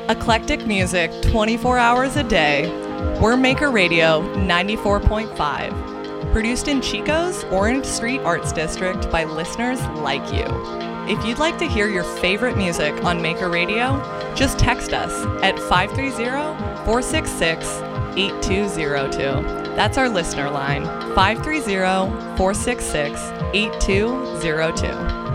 Eclectic music 24 hours a day. We're Maker Radio 94.5. Produced in Chico's Orange Street Arts District by listeners like you. If you'd like to hear your favorite music on Maker Radio, just text us at 530-466-8202. That's our listener line, 530-466-8202.